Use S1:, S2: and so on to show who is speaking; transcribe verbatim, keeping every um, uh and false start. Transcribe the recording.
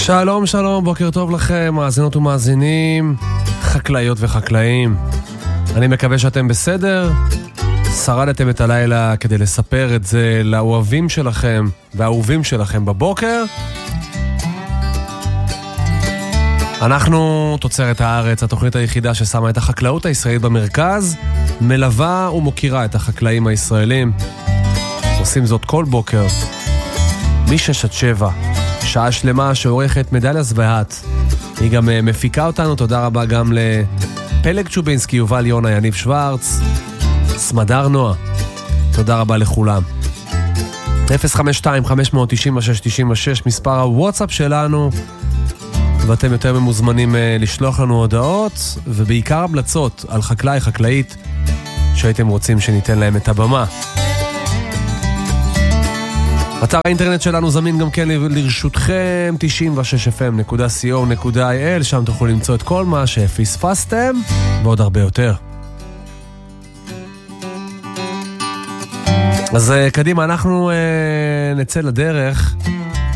S1: שלום שלום, בוקר טוב לכם, מאזינות ומאזינים, חקלאיות וחקלאים. אני מקווה שאתם בסדר, שרדתם את הלילה כדי לספר את זה לאוהבים שלכם והאהובים שלכם בבוקר. אנחנו תוצרת הארץ, התוכנית היחידה ששמה את החקלאות הישראלית במרכז, מלווה ומוקירה את החקלאים הישראלים. עושים זאת כל בוקר, משש עד שבע, שעה שלמה שעורכת מדליה זווהת. היא גם מפיקה אותנו, תודה רבה גם לפלג צ'ובינסקי, יובל יונה, יניב שוורץ, סמדר נועה. תודה רבה לכולם. אפס חמש שתיים חמש תשע שש תשע שש מספר הוואטסאפ שלנו, ואתם יותר ממוזמנים לשלוח לנו הודעות, ובעיקר המלצות על חקלאי, חקלאית, שהייתם רוצים שניתן להם את הבמה. אתר האינטרנט שלנו זמין גם כן לרשותכם, תשעים ושש אף אם נקודה סי או נקודה איי אל, שם תוכלו למצוא את כל מה שפספסתם, ועוד הרבה יותר. אז קדימה, אנחנו נצא לדרך.